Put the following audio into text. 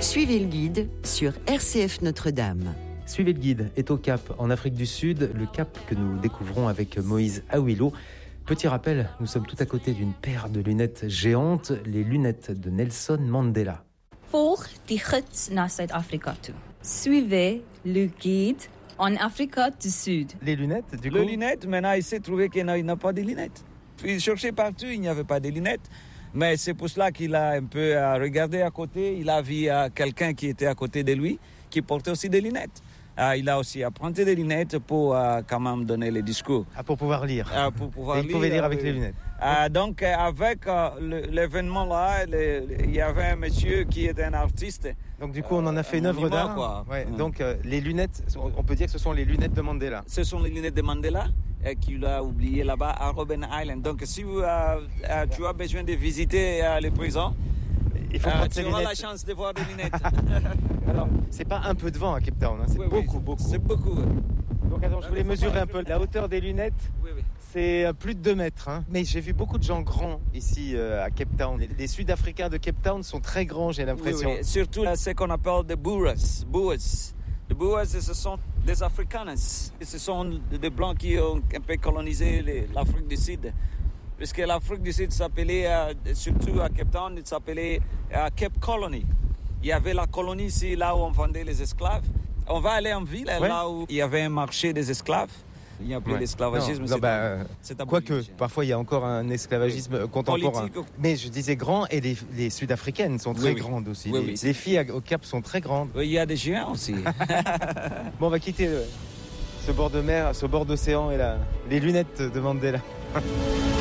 Suivez le guide sur RCF Notre-Dame. Suivez le guide est au Cap, en Afrique du Sud, le Cap que nous découvrons avec Moïse Awilo. Petit rappel, nous sommes tout à côté d'une paire de lunettes géantes, les lunettes de Nelson Mandela. Volg die gids naar Zuid-Afrika toe. Suivez le guide en Afrique du Sud. Les lunettes, du coup. Les lunettes, maintenant, il s'est trouvé qu'il n'a pas de lunettes. Il cherchait partout, il n'y avait pas de lunettes. Mais c'est pour cela qu'il a un peu regardé à côté. Il a vu quelqu'un qui était à côté de lui, qui portait aussi des lunettes. Il a aussi emprunté des lunettes pour quand même donner les discours. Pour pouvoir lire. Pour pouvoir il pouvait lire avec les lunettes. Donc, avec l'événement-là, il y avait un monsieur qui est un artiste. Donc, du coup, on en a fait une œuvre d'art. Ouais. Donc, les lunettes, on peut dire que ce sont les lunettes de Mandela. Ce sont les lunettes de Mandela qu'il a oubliées là-bas à Robben Island. Donc, si tu as besoin de visiter les prisons, il faut prendre tu auras la chance de voir des lunettes. Alors, c'est pas un peu de vent à Cape Town, hein, c'est beaucoup. C'est beaucoup. Donc, attends, je voulais mesurer un peu la hauteur des lunettes. Oui. C'est plus de 2 mètres. Hein. Mais j'ai vu beaucoup de gens grands ici à Cape Town. Les Sud-Africains de Cape Town sont très grands, j'ai l'impression. Oui. Surtout ce qu'on appelle des Boers. Les Boers, ce sont des Afrikaners. Ce sont des Blancs qui ont un peu colonisé l'Afrique du Sud. Puisque l'Afrique du Sud s'appelait, surtout à Cape Town, il s'appelait Cape Colony. Il y avait la colonie ici, là où on vendait les esclaves. On va aller en ville, là où il y avait un marché des esclaves. Il n'y a plus d'esclavagisme. Quoique, parfois il y a encore un esclavagisme contemporain. Mais je disais grand, et les Sud-Africaines sont très grandes aussi. Les filles au Cap sont très grandes. Oui, il y a des géants aussi. Bon, on va quitter ce bord de mer, ce bord d'océan et les lunettes de Mandela.